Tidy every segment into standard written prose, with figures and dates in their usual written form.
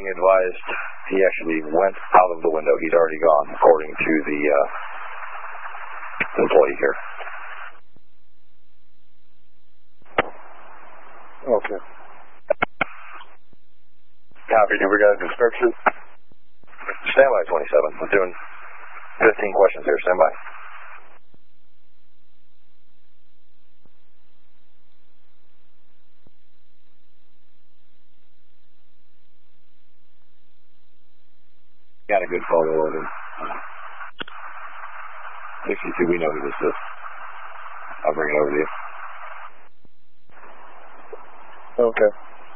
being advised he actually went out of the window. He's already gone, according to the employee here. Okay. Copy. Do we got a description? Stand by, 27. I'm doing 15 questions here. Stand by. Got a good photo of him. 62, we know who this is. I'll bring it over to you. Okay.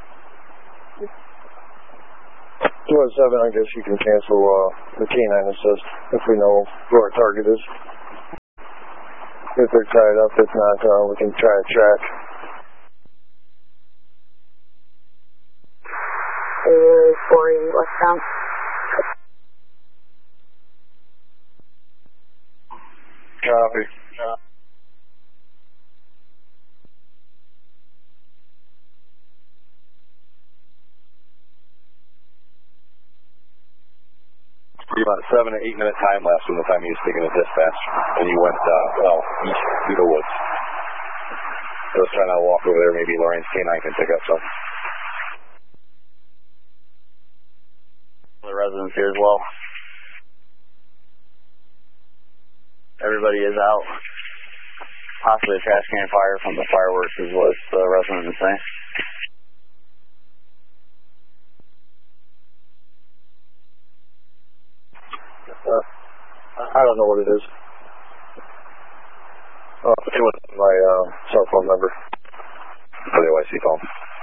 217, I guess you can cancel the canine assist if we know who our target is. If they're tied up, if not, we can try to track. 40 westbound. Copy. About a 7 to 8 minute time lapse from the time he was speaking to dispatch, and he went east through the woods. I was trying to walk over there. Maybe Lorraine's canine can pick up some. The residents here as well. Everybody is out. Possibly a trash can fire from the fireworks is what the resident is saying. I don't know what it is. It was my cell phone number. For the OIC phone.